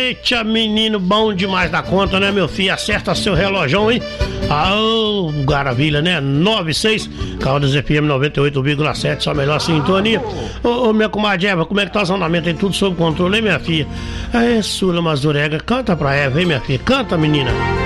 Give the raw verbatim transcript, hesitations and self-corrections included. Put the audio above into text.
Eita, menino bom demais da conta, né, meu filho? Acerta seu relógio, hein? Ah, oh, maravilha, né? nove seis, Caldas F M noventa e oito vírgula sete, sua melhor sintonia. Ô, ô, minha comadre Eva, como é que tá os andamentos? Tem tudo sob controle, hein, minha filha? É, Sula Mazurega, canta pra Eva, hein, minha filha? Canta, menina.